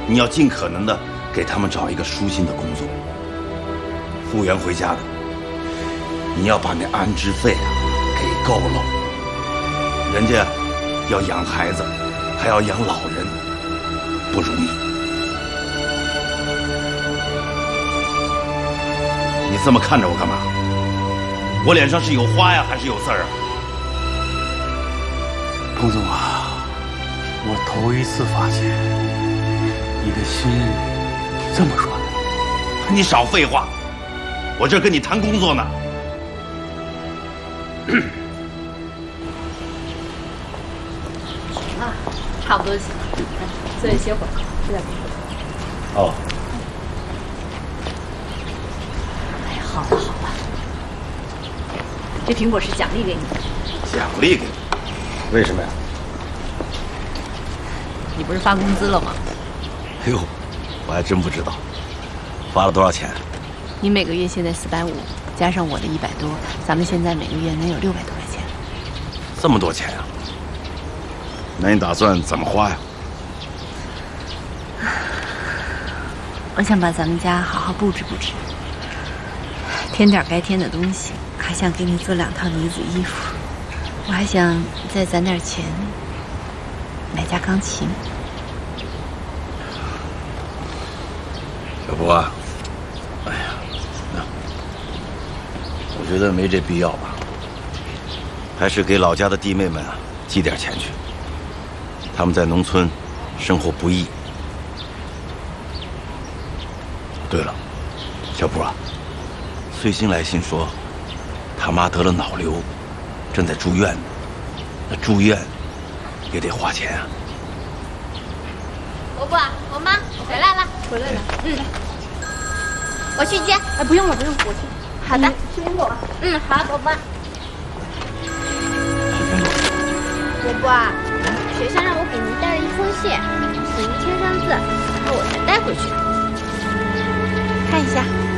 你要尽可能的给他们找一个舒心的工作。复员回家的，你要把那安置费啊给够了。人家要养孩子，还要养老人，不容易。你这么看着我干嘛？我脸上是有花呀，还是有刺儿啊？ 彭总啊，我头一次发现你的心这么软。 你少废话，我这跟你谈工作呢。 啊，差不多行了，坐下歇会儿，吃点冰棍。 哦。 哎呀，好了好了，这苹果是奖励给你的。 奖励给你？为什么呀？ 你不是发工资了吗？ 哎呦，我还真不知道，发了多少钱？ 你每个月现在450，加上我的100多，咱们现在每个月能有600多块钱。 这么多钱啊？那你打算怎么花呀？ 我想把咱们家好好布置布置，添点该添的东西，还想给你做2套呢子衣服。我还想再攒点钱，买架钢琴。 小波啊，哎呀，那我觉得没这必要吧，还是给老家的弟妹们啊寄点钱去。他们在农村生活不易。对了，小波啊，穗鑫来信说，他妈得了脑瘤，正在住院呢。那住院也得花钱啊。 伯伯，我妈回来了， 回来了， 我去接。 哎，不用了，不用，我去。 好的， 吃苹果吧。 好，伯伯。伯伯，学校让我给您带了一封信，请您签上字，然后我再带回去。看一下。